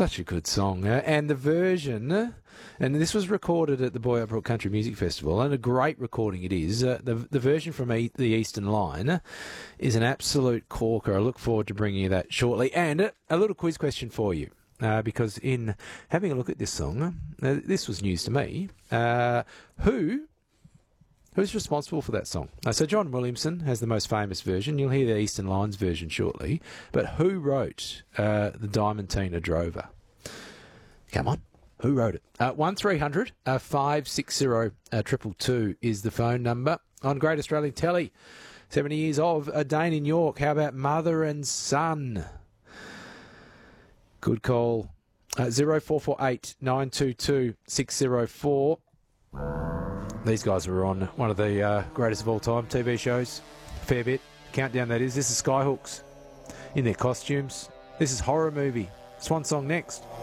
Such a good song. And the version, and this was recorded at the Boyup Country Music Festival, and a great recording it is. The version from the Eastern Line is an absolute corker. I look forward to bringing you that shortly. And a little quiz question for you, because in having a look at this song, this was news to me. Who's responsible for that song? So John Williamson has the most famous version. You'll hear the Eastern Lines version shortly. But who wrote the Diamantina Drover? Come on. Who wrote it? 1300 560 222 is the phone number. On Great Australian Telly, 70 years of a Dane in York. How about Mother and Son? Good call. 0448 922 604. These guys were on one of the greatest of all time TV shows. A fair bit. Countdown, that is. This is Skyhooks in their costumes. This is Horror Movie. Swan song next.